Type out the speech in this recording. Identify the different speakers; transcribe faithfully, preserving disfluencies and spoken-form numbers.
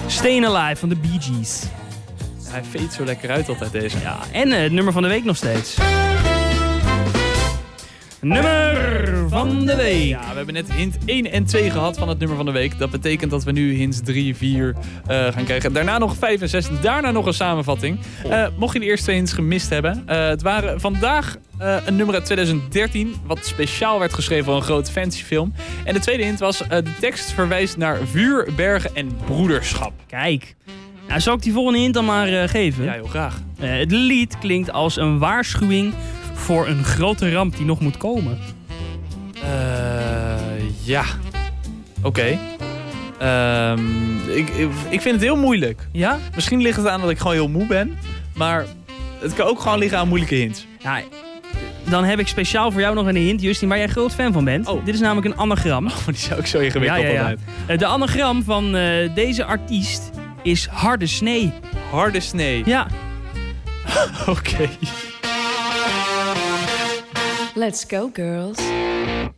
Speaker 1: Stayin' Alive van de Bee Gees.
Speaker 2: Hij veet zo lekker uit altijd deze.
Speaker 1: Ja, en uh, het nummer van de week nog steeds. Nummer van de week.
Speaker 2: Ja, we hebben net hint één en twee gehad van het nummer van de week. Dat betekent dat we nu hints drie, vier uh, gaan krijgen. Daarna nog vijf en zes. Daarna nog een samenvatting. Uh, mocht je de eerste twee hints gemist hebben. Uh, het waren vandaag uh, een nummer uit twintig dertien. Wat speciaal werd geschreven voor een grote fantasyfilm. En de tweede hint was uh, de tekst verwijst naar vuur, bergen en broederschap.
Speaker 1: Kijk. Nou, zal ik die volgende hint dan maar uh, geven?
Speaker 2: Ja, heel graag.
Speaker 1: Uh, het lied klinkt als een waarschuwing voor een grote ramp die nog moet komen.
Speaker 2: Uh, ja. Oké. Okay. Um, ik, ik vind het heel moeilijk.
Speaker 1: Ja?
Speaker 2: Misschien ligt het aan dat ik gewoon heel moe ben. Maar het kan ook gewoon liggen aan moeilijke hints.
Speaker 1: Ja, dan heb ik speciaal voor jou nog een hint, Justin, waar jij groot fan van bent.
Speaker 2: Oh.
Speaker 1: Dit is namelijk een anagram.
Speaker 2: Oh, die zou ik zo ingewikkeld
Speaker 1: ja, ja, ja.
Speaker 2: uit.
Speaker 1: De anagram van uh, deze artiest is harde snee.
Speaker 2: Harde snee?
Speaker 1: Ja.
Speaker 2: Oké. Okay.
Speaker 3: Let's go, girls.